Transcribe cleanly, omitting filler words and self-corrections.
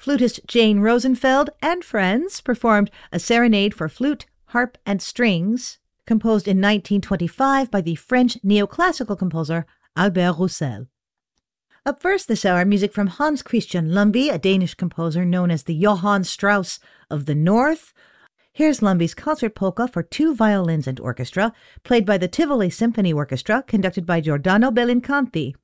Flutist Jane Rosenfeld and friends performed a serenade for flute, harp, and strings, composed in 1925 by the French neoclassical composer Albert Roussel. Up first this hour, music from Hans Christian Lumby, a Danish composer known as the Johann Strauss of the North. Here's Lumby's concert polka for 2 violins and orchestra, played by the Tivoli Symphony Orchestra, conducted by Giordano Bellincanti.